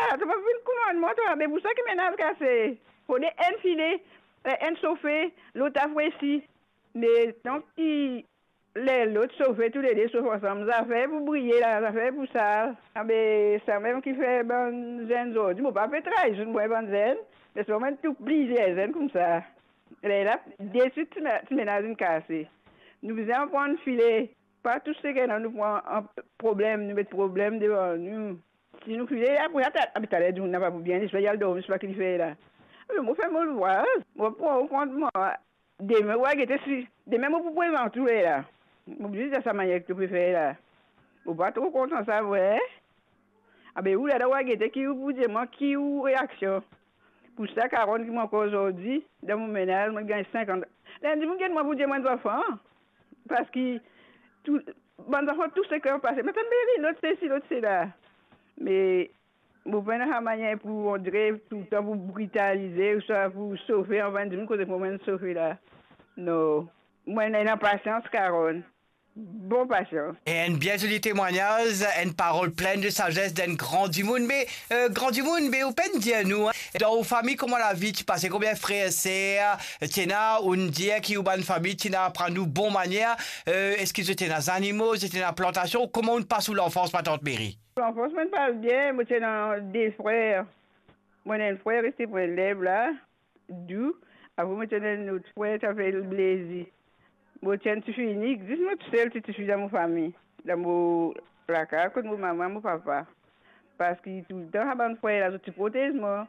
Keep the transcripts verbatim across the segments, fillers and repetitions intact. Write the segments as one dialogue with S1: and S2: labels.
S1: tu vas faire le commandement, toi. Mais pour ça que maintenant, c'est pour des un filet, un chauffé, l'autre a ici. Mais donc, il, les, l'autre chauffé, tous les deux chauffent ensemble. Ça fait pour briller, là, ça fait pour ça. Ah, ben, ça même qui fait bonne zen aujourd'hui. Bon, pas fait travail, je ne vois pas bonne zen. Mais c'est vraiment tout plaisir, zen comme ça. Et là, de suite, tu ménages une cassée. Nous faisons prendre filet. Pas tout ce que nous prenons un problème, nous mettons problème devant nous. Si nous filez, après, tu as dit, on n'a pas bien, je vais y aller dormir, je vais qu'il fait là. Mais moi, fais mon voir. Moi, pour au compte, moi, demain, ouais, j'étais sûr. Demain, moi, pour présenter tout là. Moi, je dis, c'est sa manière que tu préfères là. Moi, pas trop content, ça, ouais. Ah, ben, où là, ouais, j'étais qui vous dire, moi, qui ou réaction. Pour ça, Caron, qui m'a encore aujourd'hui, dans mon ménage, moi, je gagne cinquante. Lundi, moi, vous dire, moi, enfants. Parce que, tout, bon, enfants, tout ce qui est passé. Mais t'as bien, l'autre, c'est ici, l'autre, c'est là. Mais, vous prenez la manière pour, on dirait, tout le temps, vous brutaliser, ou soit vous sauver, en vingt minutes, que vous pouvez sauver là. Non. Moi, j'ai une patience, Caron. Bon patience.
S2: Et un bien joli témoignage, une parole pleine de sagesse d'un grand du monde. Mais, euh, grand du monde, mais au peine dire nous, hein, dans vos familles, comment la vie, tu passes combien de frères et sœurs, tu as une dia qui est une famille, tu as appris nous bonne manière, euh, est-ce qu'ils étaient dans les animaux, ils étaient dans la plantation, comment on passe sous l'enfance, ma tante Mary?
S1: L'enfance me parle bien, moi, j'ai dans des frères. Moi, j'ai un frère resté pour l'élève là, d'où, après, moi, j'ai un autre frère, ça fait le plaisir. Moi, j'ai un petit fils unique, dis-moi tout seul, tu suis dans mon famille, dans mon placard, contre mon maman, mon papa. Parce que tout le temps, mon frère, là, tu protèges moi.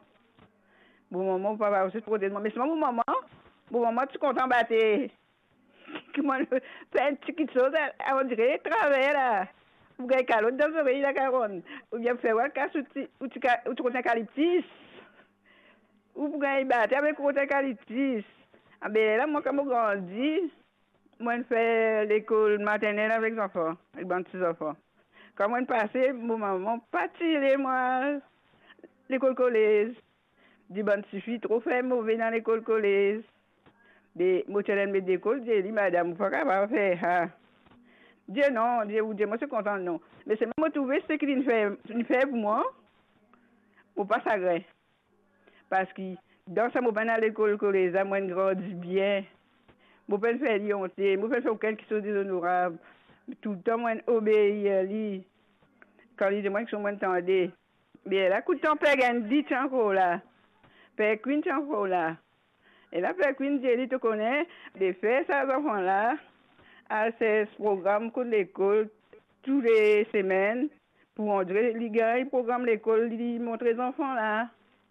S1: Mon maman, mon papa aussi protège moi. Mais c'est mon maman, mon maman, tu es content de battre. Comment faire un petit chose, on dirait, travers là. Ou bien, calotte dans l'oreille, la caronne. Ou bien, faire un casse où tu comptes un calyptis. Ou bien, battre avec un calyptis. Ah ben là, moi, quand je grandis, moi, je fais l'école maternelle avec les enfants, avec les petits enfants. Quand moi, je passe, mon maman, pas tirer, moi, l'école collège. Du bon suffit, trop fait mauvais dans l'école collège. Mais, moi, je suis d'école, je dis, madame, vous ne pouvez pas faire ça. Dieu non, Dieu ou Dieu, moi je suis content, non. Mais c'est même trouver ce qu'il fait, fait pour moi, pour pas s'agréer. Parce que dans ce moment, à l'école, collège, moi, je grandis bien. Je peux faire l'ionté, je peux faire aucun qui soit déshonorable. Tout le temps, moi, obéir, lui. Quand il dit moi que je m'entendais. Mais là, coup de temps, Père Gandhi, tu es encore là. Père Queen, tu es encore là. Et là, Père Queen, Dieu, tu connais, de faire ça, ces enfants-là, à ces programmes que l'école, toutes les semaines, pour montrer les gars, ils programment l'école, ils montrent les enfants là.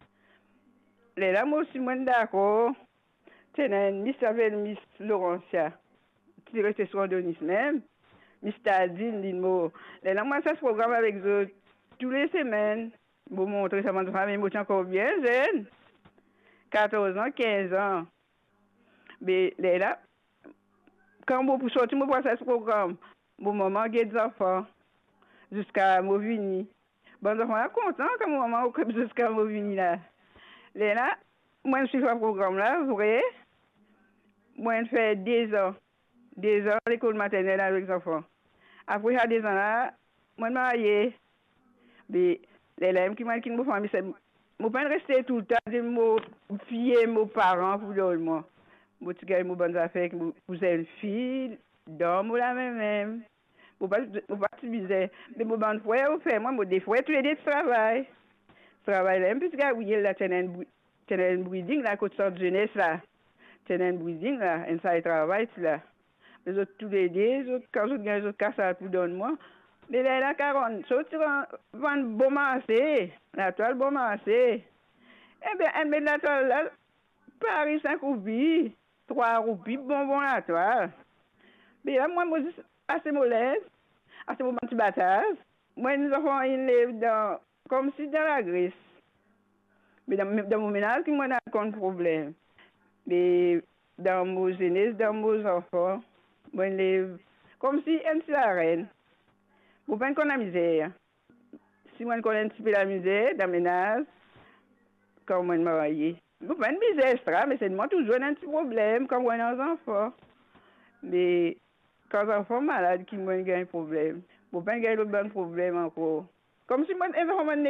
S1: Les là, moi aussi, moi, d'accord. C'est une Miss avec Miss Laurentia, qui reste sur Denis même. Miss Tadine, l'île Les là, moi, ça se programme avec eux toutes les semaines. Pour montrer ça, ma famille, moi, encore bien jeune. quatorze ans, quinze ans. Mais les là, quand je pour sortir, je vois ce programme. Mon maman a des enfants jusqu'à Mauvigny. Bon, les enfants sont contents quand mon maman occupe jusqu'à Mauvigny là. Là, moi, je suis fait un programme là, vrai. Moi, je fais deux ans. Deux ans à l'école maternelle avec les enfants. Après, à deux ans là, moi, je suis mariée. Mais les là, qui m'ont dit que ma famille, c'est. Je ne peux pas rester tout le temps, je me fier mes parents pour le moi. Je suis gagné mes bonnes affaires, vous êtes une fille, dorme la même même. Je ne peux pas utiliser. Mais mon bon frère, au fait, moi, des fois, tous les deux travaillent. Travail là, puis gars, oui, là, c'est un breeding, là, côté de jeunesse, là. C'est un breeding, là, et ça, il travaille, là. Les autres, tous les deux, les autres, quand je gagne, les autres, casse ça pour donner moi. Mais là, la caronne, ça, tu vas bon marché, la toile bon marché. Eh bien, elle met la toile là, Paris cinq roupies, trois roupies, bonbon la toile. Mais là, moi, moi, assez moleste, assez mon petit battage. Moi, nous avons une dans, comme si dans la Grèce. Mais dans, dans mon ménage, moi, n'a aucun problème. Mais dans mon jeunesse, dans mes enfants, moi, lève comme si un petit la reine. Vous ne connaissez pas la misère. Si moi, je connais un petit peu la misère, dans le ménage, quand moi, je me marie. Vous ne connaissez pas misère extra, mais c'est moi toujours un petit problème quand moi, j'ai un enfant. Mais quand les enfants sont malades, qui ont un problème. Vous ne connaissez pas le bon problème encore. Comme si moi, les enfants